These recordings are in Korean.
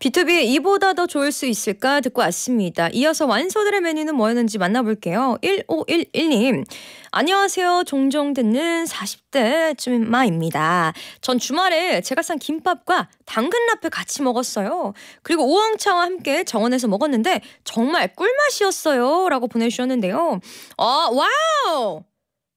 B2B 이보다 더 좋을 수 있을까 듣고 왔습니다. 이어서 완소들의 메뉴는 뭐였는지 만나볼게요. 1511님. 안녕하세요. 종종 듣는 40대 쯤마입니다. 전 주말에 제가 산 김밥과 당근 라페 같이 먹었어요. 그리고 우엉차와 함께 정원에서 먹었는데 정말 꿀맛이었어요. 라고 보내주셨는데요. 와우!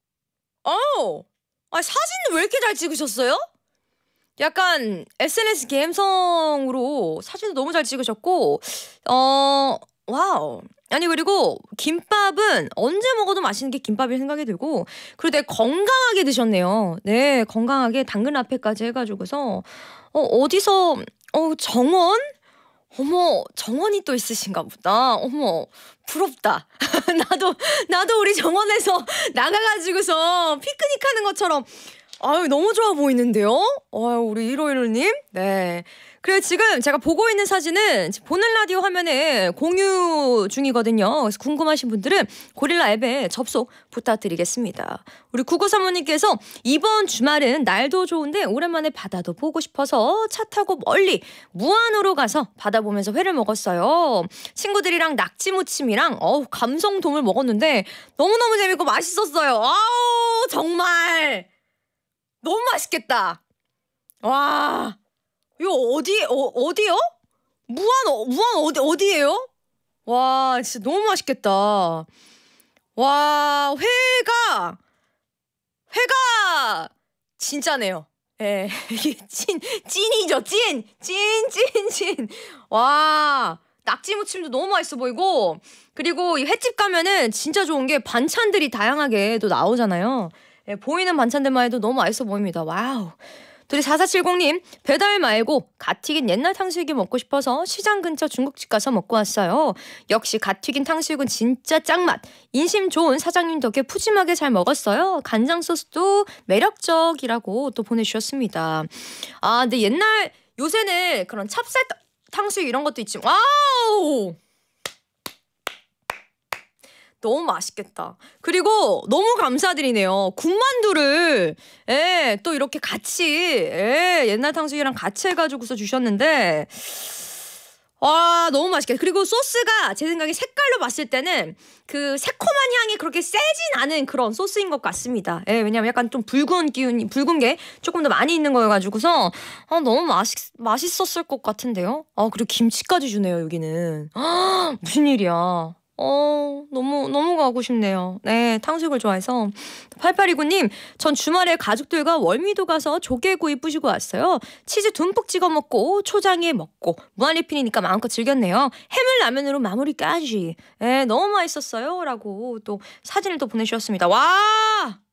사진을 왜 이렇게 잘 찍으셨어요? 약간 SNS 감성으로 사진도 너무 잘 찍으셨고 와우. 아니 그리고 김밥은 언제 먹어도 맛있는 게 김밥일 생각이 들고 그리고 되게 건강하게 드셨네요. 네, 건강하게 당근 라페까지 해가지고서 어디서 정원? 어머, 정원이 또 있으신가 보다. 어머, 부럽다. 나도 우리 정원에서 나가가지고서 피크닉하는 것처럼 아유, 너무 좋아 보이는데요? 우리 1515님? 네. 그래서 지금 제가 보고 있는 사진은 보는 라디오 화면에 공유 중이거든요. 그래서 궁금하신 분들은 고릴라 앱에 접속 부탁드리겠습니다. 우리 9935님께서 이번 주말은 날도 좋은데 오랜만에 바다도 보고 싶어서 차 타고 멀리 무안으로 가서 바다 보면서 회를 먹었어요. 친구들이랑 낙지무침이랑 감성돔을 먹었는데 너무너무 재밌고 맛있었어요. 아우, 정말 너무 맛있겠다. 와, 이거 어디요? 무안 어디예요? 와, 진짜 너무 맛있겠다. 와, 회가 진짜네요. 예, 이게 찐이죠, 찐. 와, 낙지무침도 너무 맛있어 보이고, 그리고 이 횟집 가면은 진짜 좋은 게 반찬들이 다양하게 또 나오잖아요. 예, 보이는 반찬들만 해도 너무 맛있어 보입니다. 와우. 둘이 4470님, 배달 말고 갓 튀긴 옛날 탕수육이 먹고 싶어서 시장 근처 중국집 가서 먹고 왔어요. 역시 갓 튀긴 탕수육은 진짜 짱맛. 인심 좋은 사장님 덕에 푸짐하게 잘 먹었어요. 간장 소스도 매력적이라고 또 보내주셨습니다. 근데 요새는 그런 찹쌀 탕수육 이런 것도 있지만 와우! 너무 맛있겠다. 그리고 너무 감사드리네요. 군만두를 또 이렇게 같이 옛날 탕수육이랑 같이 해가지고서 주셨는데 와, 너무 맛있겠다. 그리고 소스가 제 생각에 색깔로 봤을 때는 그 새콤한 향이 그렇게 세진 않은 그런 소스인 것 같습니다. 왜냐면 약간 좀 붉은 게 조금 더 많이 있는 거여가지고서 너무 맛있었을 것 같은데요. 그리고 김치까지 주네요, 여기는. 무슨 일이야. 너무 가고 싶네요. 네, 탕수육을 좋아해서. 8829님, 전 주말에 가족들과 월미도 가서 조개구이 부시고 왔어요. 치즈 듬뿍 찍어 먹고 초장에 먹고 무한리필이니까 마음껏 즐겼네요. 해물라면으로 마무리까지. 네, 너무 맛있었어요. 라고 또 사진을 또 보내주셨습니다. 와!